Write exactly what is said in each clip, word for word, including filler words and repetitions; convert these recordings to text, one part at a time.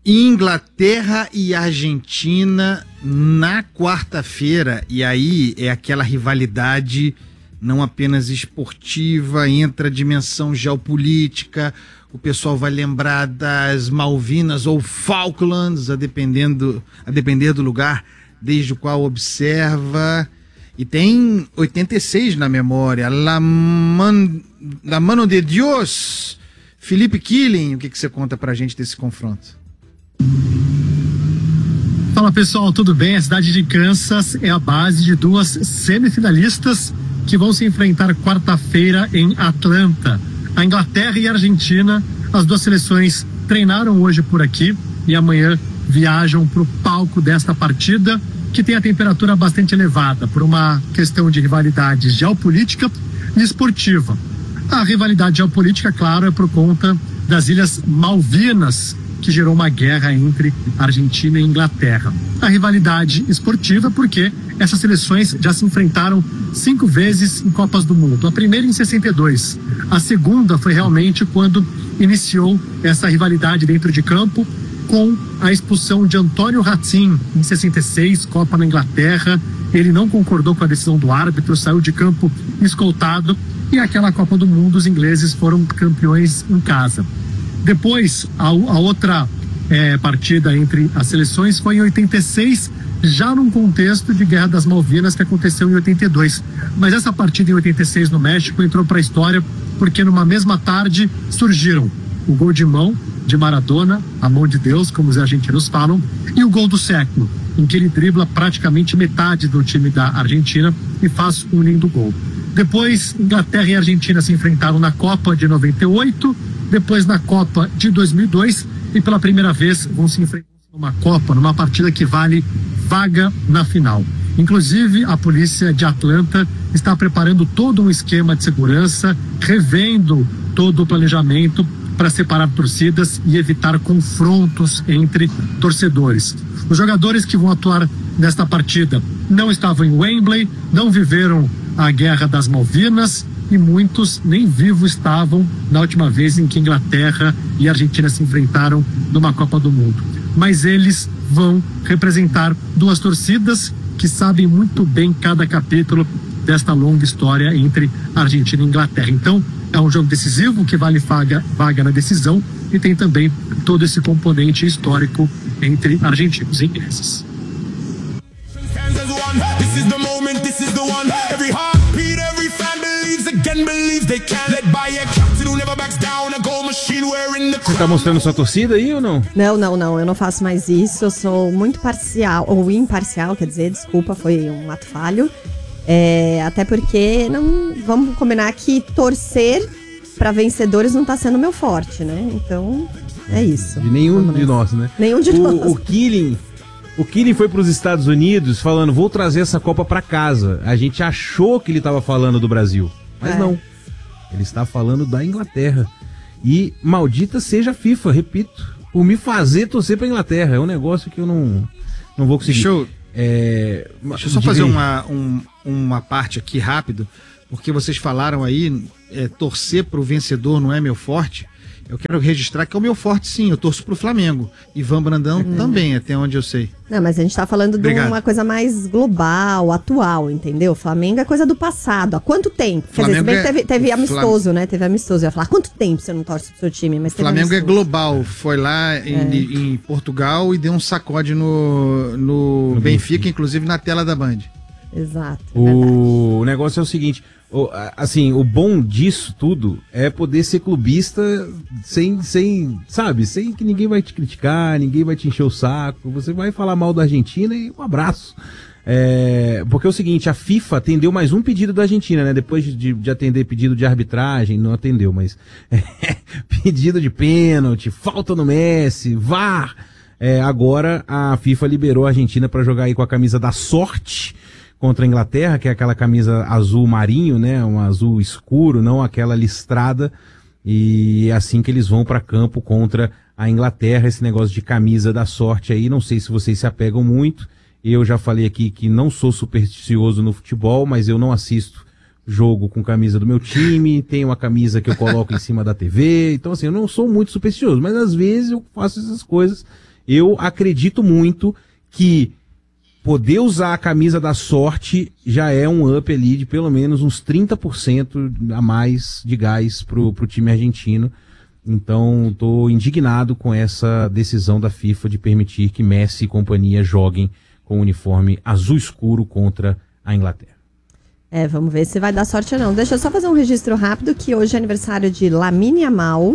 Inglaterra e Argentina na quarta-feira, e aí é aquela rivalidade não apenas esportiva, entra a dimensão geopolítica, o pessoal vai lembrar das Malvinas ou Falklands, a, dependendo, a depender do lugar desde o qual observa, e tem oitenta e seis na memória, La, Man, La Mano de Dios. Felipe Killing, o que, que você conta pra gente desse confronto? Fala pessoal, tudo bem? A cidade de Kansas é a base de duas semifinalistas que vão se enfrentar quarta-feira em Atlanta. A Inglaterra e a Argentina, as duas seleções treinaram hoje por aqui e amanhã viajam para o palco desta partida, que tem a temperatura bastante elevada por uma questão de rivalidade geopolítica e esportiva. A rivalidade geopolítica, claro, é por conta das Ilhas Malvinas, que gerou uma guerra entre Argentina e Inglaterra. A rivalidade esportiva porque essas seleções já se enfrentaram cinco vezes em Copas do Mundo. A primeira em sessenta e dois. A segunda foi realmente quando iniciou essa rivalidade dentro de campo, com a expulsão de Antônio Ratin em sessenta e seis, Copa na Inglaterra. Ele não concordou com a decisão do árbitro, saiu de campo escoltado, e aquela Copa do Mundo os ingleses foram campeões em casa. Depois, a, a outra é, partida entre as seleções foi em oitenta e seis, já num contexto de Guerra das Malvinas, que aconteceu em oitenta e dois. Mas essa partida em oitenta e seis no México entrou para a história porque numa mesma tarde surgiram o gol de mão de Maradona, a mão de Deus, como os argentinos falam, e o gol do século, em que ele dribla praticamente metade do time da Argentina e faz um lindo gol. Depois, Inglaterra e Argentina se enfrentaram na Copa de noventa e oito, depois na Copa de dois mil e dois, e pela primeira vez vão se enfrentar numa Copa, numa partida que vale vaga na final. Inclusive, a polícia de Atlanta está preparando todo um esquema de segurança, revendo todo o planejamento para separar torcidas e evitar confrontos entre torcedores. Os jogadores que vão atuar nesta partida não estavam em Wembley, não viveram a Guerra das Malvinas, e muitos nem vivos estavam na última vez em que Inglaterra e Argentina se enfrentaram numa Copa do Mundo. Mas eles vão representar duas torcidas que sabem muito bem cada capítulo desta longa história entre Argentina e Inglaterra. Então, é um jogo decisivo que vale vaga, vaga na decisão, e tem também todo esse componente histórico entre argentinos e ingleses. Você tá mostrando sua torcida aí ou não? Não, não, não, eu não faço mais isso, eu sou muito parcial, ou imparcial, quer dizer, desculpa, foi um ato falho. É, até porque, não, vamos combinar que torcer para vencedores não tá sendo meu forte, né? Então, é isso. De nenhum de nós, né? Nenhum de o, nós. O Killing, o Killing foi para os Estados Unidos falando, vou trazer essa Copa para casa. A gente achou que ele tava falando do Brasil, mas é. não. Ele está falando da Inglaterra. E maldita seja a FIFA, repito, por me fazer torcer pra Inglaterra. É um negócio que eu não, não vou conseguir. Deixa eu, é, deixa eu só fazer uma, um, uma parte aqui rápido, porque vocês falaram aí, é, torcer pro vencedor não é meu forte. Eu quero registrar que é o meu forte, sim. Eu torço pro Flamengo. Ivan Brandão uhum. também, até onde eu sei. Não, mas a gente tá falando Obrigado. de uma coisa mais global, atual, entendeu? Flamengo é coisa do passado. Há quanto tempo? Quer dizer, é... teve, teve amistoso, Flam... né? Teve amistoso. Eu ia falar, há quanto tempo você não torce pro seu time? Mas Flamengo amistoso. É global. Foi lá em, é. em Portugal e deu um sacode no, no, no Benfica, Benfica, inclusive na tela da Band. Exato. É o negócio é o seguinte... O, assim, o bom disso tudo é poder ser clubista sem, sem, sabe, sem que ninguém vai te criticar, ninguém vai te encher o saco, você vai falar mal da Argentina e um abraço. É, porque é o seguinte, a FIFA atendeu mais um pedido da Argentina, né? Depois de, de atender pedido de arbitragem, não atendeu, mas é, pedido de pênalti, falta no Messi, V A R. É, agora a FIFA liberou a Argentina para jogar aí com a camisa da sorte contra a Inglaterra, que é aquela camisa azul marinho, né, um azul escuro, não aquela listrada, e é assim que eles vão para campo contra a Inglaterra. Esse negócio de camisa da sorte aí, não sei se vocês se apegam muito, eu já falei aqui que não sou supersticioso no futebol, mas eu não assisto jogo com camisa do meu time, tenho uma camisa que eu coloco em cima da T V, então assim, eu não sou muito supersticioso, mas às vezes eu faço essas coisas. eu acredito muito que poder usar a camisa da sorte já é um up ali de pelo menos uns trinta por cento a mais de gás pro, pro time argentino. Então, tô indignado com essa decisão da FIFA de permitir que Messi e companhia joguem com o uniforme azul escuro contra a Inglaterra. É, vamos ver se vai dar sorte ou não. Deixa eu só fazer um registro rápido, que hoje é aniversário de Lamine Yamal.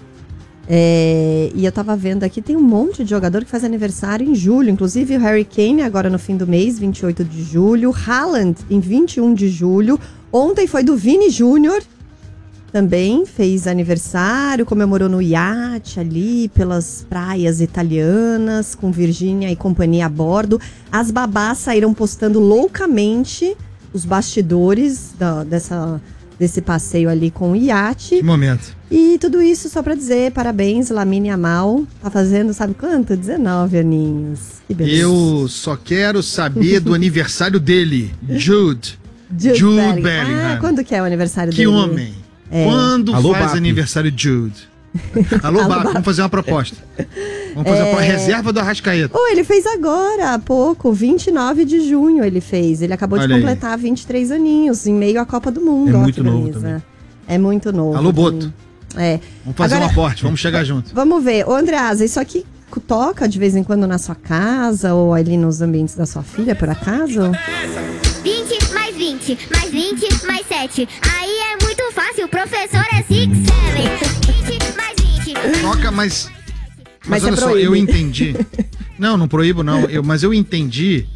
É, e eu tava vendo aqui, tem um monte de jogador que faz aniversário em julho. Inclusive o Harry Kane, agora no fim do mês, vinte e oito de julho. Haaland, em vinte e um de julho. Ontem foi do Vini Júnior. Também fez aniversário, comemorou no iate ali, pelas praias italianas, com Virgínia e companhia a bordo. As babás saíram postando loucamente os bastidores da, dessa, desse passeio ali com o iate. Que momento. E tudo isso só pra dizer, parabéns, Lamine Yamal. Tá fazendo, sabe quanto? dezenove aninhos. Que beleza. Eu só quero saber do aniversário dele, Jude. Jude, Jude Bellingham. Bellingham. Ah, quando que é o aniversário Que dele? homem. É. Quando Alô, faz Bap. aniversário Jude? Alô, Alô, Bap, Bap. vamos fazer uma proposta. Vamos fazer É. uma reserva do Arrascaeta. Oh, ele fez agora, há pouco, vinte e nove de junho ele fez. Ele acabou Olha de aí. completar vinte e três aninhos, em meio à Copa do Mundo. É Ó, muito que novo beleza. também. É muito novo. Alô, também. Boto. É. Vamos fazer Agora, um aporte, vamos chegar junto. Vamos ver. Ô, Andreasa, isso aqui toca de vez em quando na sua casa ou ali nos ambientes da sua filha, por acaso? vinte mais vinte, mais vinte, mais sete. Aí é muito fácil, o professor é six, seven. vinte mais vinte. Toca, mas. Mas, Mas olha você só, proíbe. eu entendi. Não, não proíbo, não. Eu, mas eu entendi.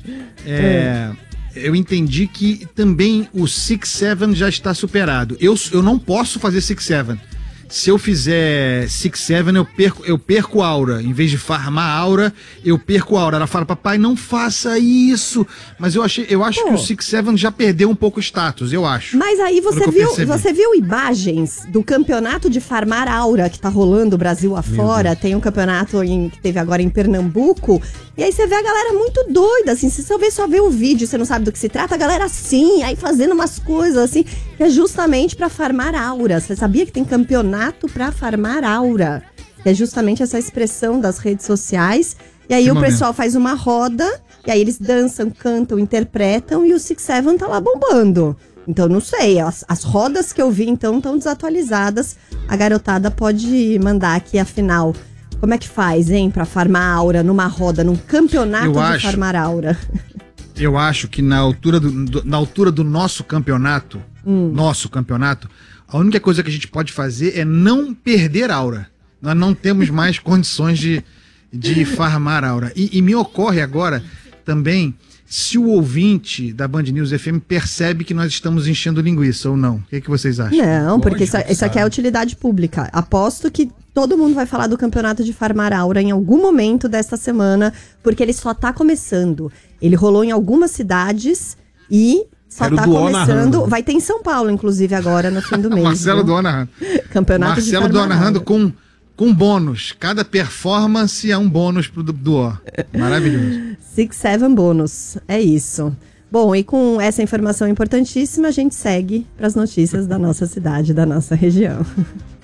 É, eu entendi que também o six seven já está superado. Eu, eu não posso fazer six seven. Se eu fizer six seven, eu perco, eu perco aura. Em vez de farmar aura, eu perco aura. Ela fala, papai, não faça isso. Mas eu, achei, eu acho Pô. que o six seven já perdeu um pouco o status, eu acho. Mas aí você Pelo que eu viu, percebi. você viu imagens do campeonato de farmar aura que tá rolando o Brasil afora? Tem um campeonato em- que teve agora em Pernambuco. E aí você vê a galera muito doida, assim. Se você vê, só vê o vídeo, você não sabe do que se trata, a galera assim, aí fazendo umas coisas assim, que é justamente pra farmar aura. Você sabia que tem campeonato pra farmar aura? Que é justamente essa expressão das redes sociais. E aí Que o momento. pessoal faz uma roda, e aí eles dançam, cantam, interpretam, e o six seven tá lá bombando. Então, não sei, as, as rodas que eu vi, então, estão desatualizadas. A garotada pode mandar aqui, afinal, como é que faz, hein, pra farmar aura numa roda, num campeonato Eu de acho. farmar aura? Eu acho que na altura do, do- na altura do nosso campeonato, nosso campeonato, a única coisa que a gente pode fazer é não perder aura. Nós não temos mais condições de, de farmar aura. E, e me ocorre agora também se o ouvinte da Band News F M percebe que nós estamos enchendo linguiça ou não. O que, é que vocês acham? Não, porque isso, Lógico, isso aqui é sabe. utilidade pública. Aposto que todo mundo vai falar do campeonato de farmar aura em algum momento desta semana, porque ele só tá começando. Ele rolou em algumas cidades e só Quero tá Duó começando. narrando. Vai ter em São Paulo, inclusive, agora no fim do mês. Marcelo viu? Duó narrando. Campeonato Marcelo de Duó farmar narrando aura. com, com bônus. Cada performance é um bônus pro Du- Duó. Maravilhoso. Six Seven bônus. É isso. Bom, e com essa informação importantíssima, a gente segue para as notícias da nossa cidade, da nossa região.